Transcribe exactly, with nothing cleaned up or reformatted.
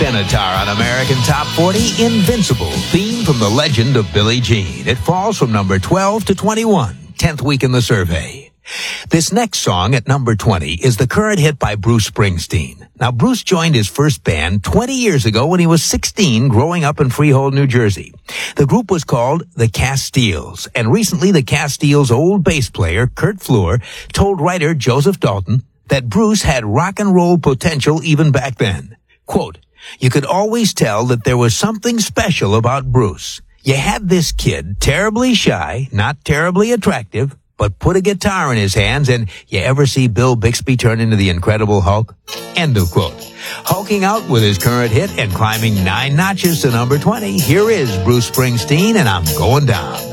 Benatar on American Top forty, Invincible, theme from the legend of Billie Jean. It falls from number twelve to twenty-one, tenth week in the survey. This next song at number twenty is the current hit by Bruce Springsteen. Now, Bruce joined his first band twenty years ago when he was sixteen, growing up in Freehold, New Jersey. The group was called the Castiles, and recently the Castiles' old bass player, Kurt Fleur, told writer Joseph Dalton that Bruce had rock and roll potential even back then. Quote, "You could always tell that there was something special about Bruce. You had this kid, terribly shy, not terribly attractive, but put a guitar in his hands, and you ever see Bill Bixby turn into the Incredible Hulk?" End of quote. Hulking out with his current hit and climbing nine notches to number twenty, here is Bruce Springsteen and I'm Going Down.